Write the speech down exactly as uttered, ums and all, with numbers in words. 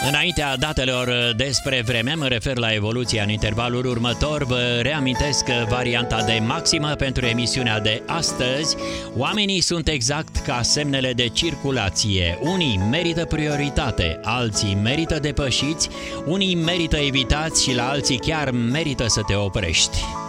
Înaintea datelor despre vreme, mă refer la evoluția în intervalul următor. Vă reamintesc varianta de maximă pentru emisiunea de astăzi. Oamenii sunt exact ca semnele de circulație. Unii merită prioritate, alții merită depășiți, unii merită evitați și la alții chiar merită să te oprești.